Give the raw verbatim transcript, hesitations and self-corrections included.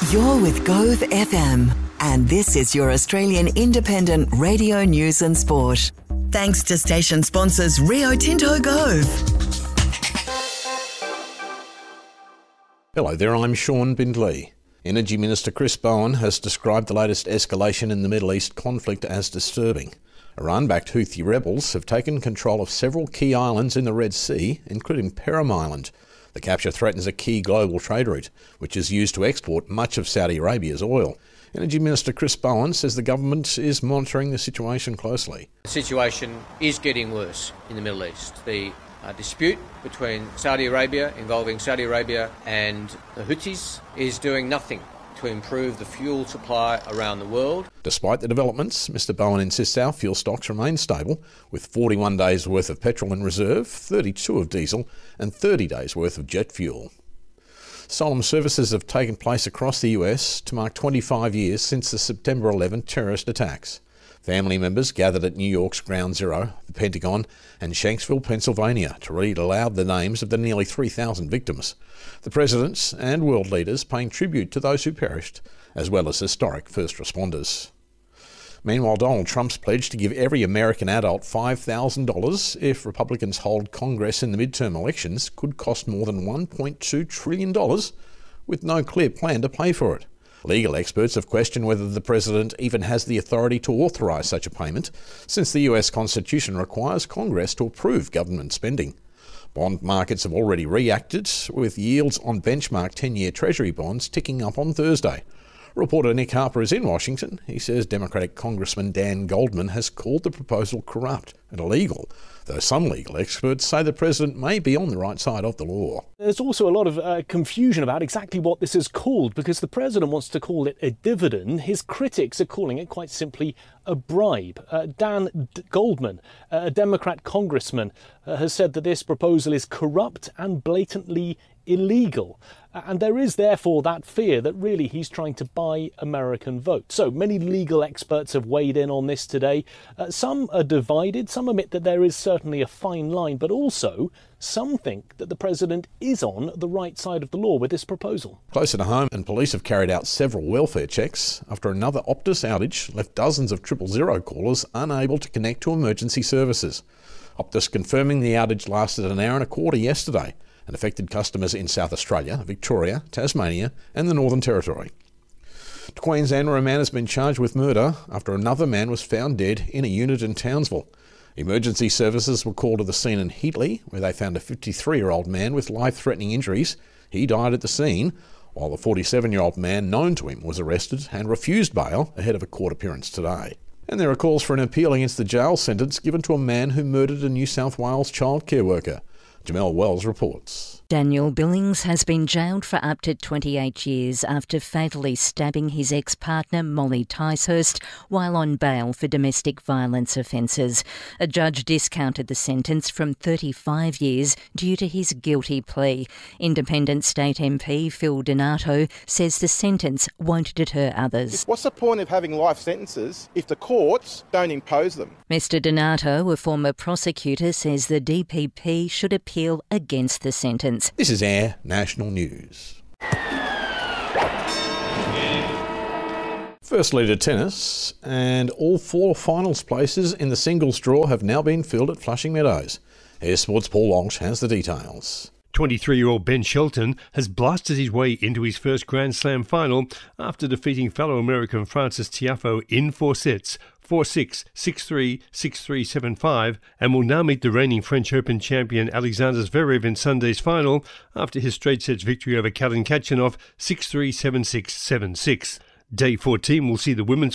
You're with Gove F M, and this is your Australian independent radio news and sport. Thanks to station sponsors Rio Tinto Gove. Hello there, I'm Sean Bindley. Energy Minister Chris Bowen has described the latest escalation in the Middle East conflict as disturbing. Iran-backed Houthi rebels have taken control of several key islands in the Red Sea, including Perim Island. The capture threatens a key global trade route, which is used to export much of Saudi Arabia's oil. Energy Minister Chris Bowen says the government is monitoring the situation closely. The situation is getting worse in the Middle East. The uh, dispute between Saudi Arabia, involving Saudi Arabia and the Houthis, is doing nothing to improve the fuel supply around the world. Despite the developments, Mr Bowen insists our fuel stocks remain stable, with forty-one days worth of petrol in reserve, thirty-two of diesel and thirty days worth of jet fuel. Solemn services have taken place across the U S to mark twenty-five years since the September eleventh terrorist attacks. Family members gathered at New York's Ground Zero, the Pentagon and Shanksville, Pennsylvania to read aloud the names of the nearly three thousand victims. The presidents and world leaders paying tribute to those who perished, as well as historic first responders. Meanwhile, Donald Trump's pledge to give every American adult five thousand dollars if Republicans hold Congress in the midterm elections could cost more than one point two trillion dollars, with no clear plan to pay for it. Legal experts have questioned whether the president even has the authority to authorise such a payment, since the U S Constitution requires Congress to approve government spending. Bond markets have already reacted, with yields on benchmark ten-year Treasury bonds ticking up on Thursday. Reporter Nick Harper is in Washington. He says Democratic Congressman Dan Goldman has called the proposal corrupt and illegal, though some legal experts say the president may be on the right side of the law. There's also a lot of uh, confusion about exactly what this is called, because the president wants to call it a dividend. His critics are calling it quite simply a bribe. Uh, Dan D- Goldman, uh, a Democrat congressman, uh, has said that this proposal is corrupt and blatantly illegal. And there is therefore that fear that really he's trying to buy American votes. So many legal experts have weighed in on this today. Uh, some are divided. Some admit that there is certainly a fine line, but also some think that the president is on the right side of the law with this proposal. Closer to home, and police have carried out several welfare checks after another Optus outage left dozens of triple zero callers unable to connect to emergency services. Optus confirming the outage lasted an hour and a quarter yesterday and affected customers in South Australia, Victoria, Tasmania and the Northern Territory. To Queensland, where a man has been charged with murder after another man was found dead in a unit in Townsville. Emergency services were called to the scene in Heatley, where they found a fifty-three-year-old man with life-threatening injuries. He died at the scene, while the forty-seven-year-old man known to him was arrested and refused bail ahead of a court appearance today. And there are calls for an appeal against the jail sentence given to a man who murdered a New South Wales childcare worker. Jamel Wells reports. Daniel Billings has been jailed for up to twenty-eight years after fatally stabbing his ex-partner Molly Ticehurst while on bail for domestic violence offences. A judge discounted the sentence from thirty-five years due to his guilty plea. Independent State M P Phil Donato says the sentence won't deter others. What's the point of having life sentences if the courts don't impose them? Mister Donato, a former prosecutor, says the D P P should appeal against the sentence. This is Air National News. Firstly to tennis, and all four finals places in the singles draw have now been filled at Flushing Meadows. Air Sports' Paul Walsh has the details. twenty-three-year-old Ben Shelton has blasted his way into his first Grand Slam final after defeating fellow American Frances Tiafoe in four sets, four six, six three, six three, seven five, and will now meet the reigning French Open champion Alexander Zverev in Sunday's final after his straight sets victory over Karen Khachanov six three, seven six, seven six. Day fourteen will see the women's